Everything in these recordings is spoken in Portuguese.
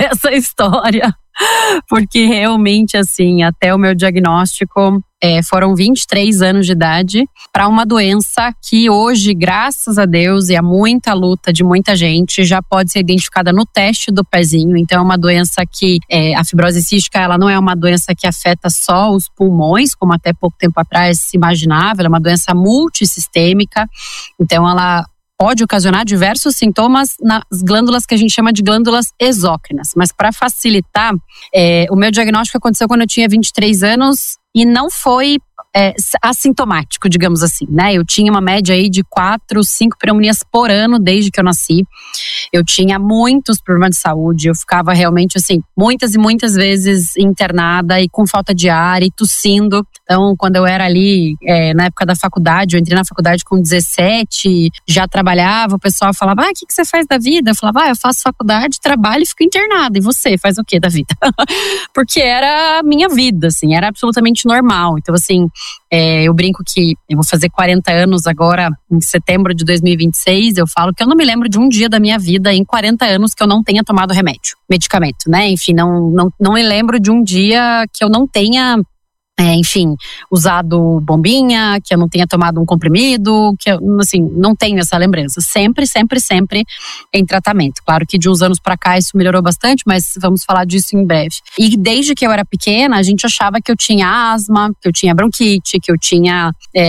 essa história. Porque realmente, assim, até o meu diagnóstico foram 23 anos de idade para uma doença que hoje, graças a Deus e a muita luta de muita gente, já pode ser identificada no teste do pezinho. Então é uma doença que, a fibrose cística, ela não é uma doença que afeta só os pulmões, como até pouco tempo atrás se imaginava, ela é uma doença multissistêmica. Então ela pode ocasionar diversos sintomas nas glândulas que a gente chama de glândulas exócrinas. Mas para facilitar, o meu diagnóstico aconteceu quando eu tinha 23 anos e não foi assintomático, digamos assim, né? Eu tinha uma média aí de 4, 5 pneumonias por ano desde que eu nasci. Eu tinha muitos problemas de saúde, eu ficava realmente assim, muitas e muitas vezes internada e com falta de ar e tossindo. Então, quando eu era ali, na época da faculdade, eu entrei na faculdade com 17, já trabalhava, o pessoal falava, o que você faz da vida? Eu falava, eu faço faculdade, trabalho e fico internada. E você, faz o que da vida? Porque era a minha vida, assim, era absolutamente normal. Então, assim, eu brinco que eu vou fazer 40 anos agora, em setembro de 2026, eu falo que eu não me lembro de um dia da minha vida em 40 anos que eu não tenha tomado medicamento, né? Enfim, não me lembro de um dia que eu não tenha, usado bombinha, que eu não tenha tomado um comprimido, que eu, assim, não tenho essa lembrança. Sempre em tratamento. Claro que de uns anos pra cá isso melhorou bastante, mas vamos falar disso em breve. E desde que eu era pequena, a gente achava que eu tinha asma, que eu tinha bronquite, que eu tinha,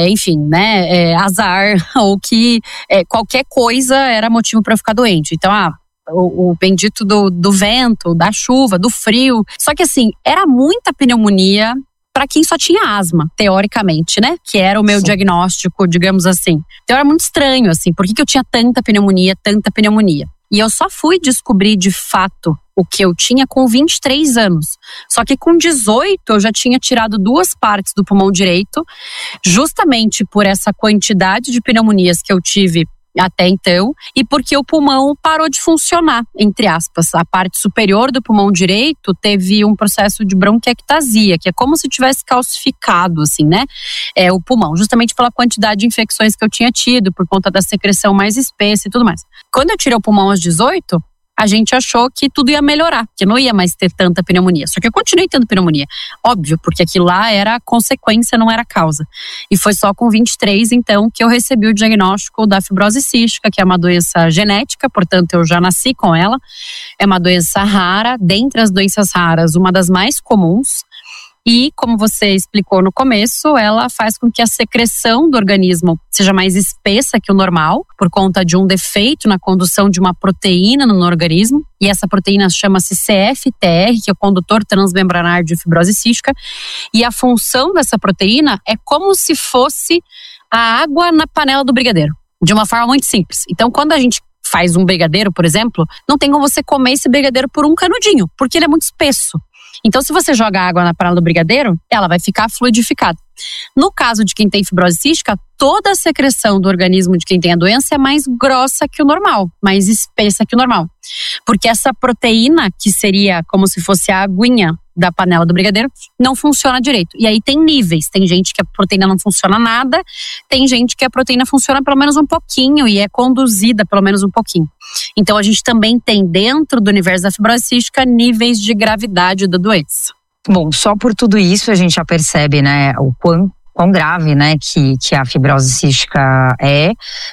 azar, ou que qualquer coisa era motivo pra eu ficar doente. Então, o bendito do vento, da chuva, do frio. Só que assim, era muita pneumonia para quem só tinha asma, teoricamente, né? Que era o meu diagnóstico, digamos assim. Então era muito estranho, assim, por que eu tinha tanta pneumonia. E eu só fui descobrir de fato o que eu tinha com 23 anos. Só que com 18 eu já tinha tirado 2 partes do pulmão direito, justamente por essa quantidade de pneumonias que eu tive até então, e porque o pulmão parou de funcionar, entre aspas. A parte superior do pulmão direito teve um processo de bronquiectasia, que é como se tivesse calcificado, assim, né? O pulmão, justamente pela quantidade de infecções que eu tinha tido, por conta da secreção mais espessa e tudo mais. Quando eu tirei o pulmão aos 18, a gente achou que tudo ia melhorar, que não ia mais ter tanta pneumonia. Só que eu continuei tendo pneumonia. Óbvio, porque aquilo lá era consequência, não era causa. E foi só com 23, então, que eu recebi o diagnóstico da fibrose cística, que é uma doença genética, portanto, eu já nasci com ela. É uma doença rara, dentre as doenças raras, uma das mais comuns. E, como você explicou no começo, ela faz com que a secreção do organismo seja mais espessa que o normal, por conta de um defeito na condução de uma proteína no organismo. E essa proteína chama-se CFTR, que é o condutor transmembranar de fibrose cística. E a função dessa proteína é como se fosse a água na panela do brigadeiro, de uma forma muito simples. Então, quando a gente faz um brigadeiro, por exemplo, não tem como você comer esse brigadeiro por um canudinho, porque ele é muito espesso. Então, se você joga água na panela do brigadeiro, ela vai ficar fluidificada. No caso de quem tem fibrose cística, toda a secreção do organismo de quem tem a doença é mais grossa que o normal, mais espessa que o normal. Porque essa proteína, que seria como se fosse a aguinha da panela do brigadeiro, não funciona direito. E aí tem níveis. Tem gente que a proteína não funciona nada, tem gente que a proteína funciona pelo menos um pouquinho e é conduzida pelo menos um pouquinho. Então a gente também tem dentro do universo da fibrose cística níveis de gravidade da doença. Bom, só por tudo isso a gente já percebe, né, o quão grave, né, que a fibrose cística é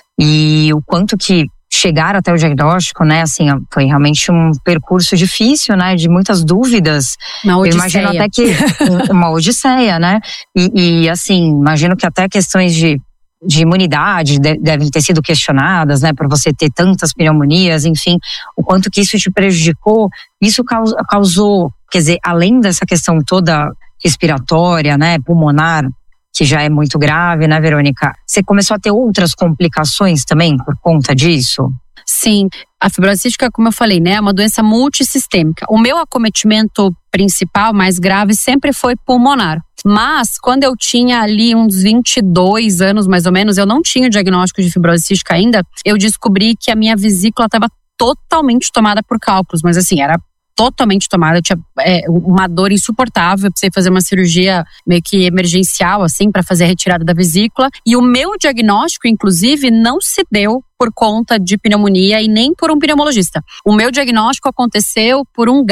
e o quanto que chegar até o diagnóstico, né, assim, foi realmente um percurso difícil, né, de muitas dúvidas. Uma odisseia. Eu imagino até que uma odisseia, né, e assim, imagino que até questões de imunidade devem ter sido questionadas, né, por você ter tantas pneumonias, enfim, o quanto que isso te prejudicou. Isso causou, quer dizer, além dessa questão toda respiratória, né, pulmonar, que já é muito grave, né, Verônica? Você começou a ter outras complicações também por conta disso? Sim, a fibrose cística, como eu falei, né, é uma doença multissistêmica. O meu acometimento principal, mais grave, sempre foi pulmonar. Mas, quando eu tinha ali uns 22 anos, mais ou menos, eu não tinha o diagnóstico de fibrose cística ainda, eu descobri que a minha vesícula estava totalmente tomada por cálculos, mas assim, era totalmente tomada, eu tinha uma dor insuportável, eu precisei fazer uma cirurgia meio que emergencial, assim, para fazer a retirada da vesícula, e o meu diagnóstico, inclusive, não se deu por conta de pneumonia e nem por um pneumologista. O meu diagnóstico aconteceu por um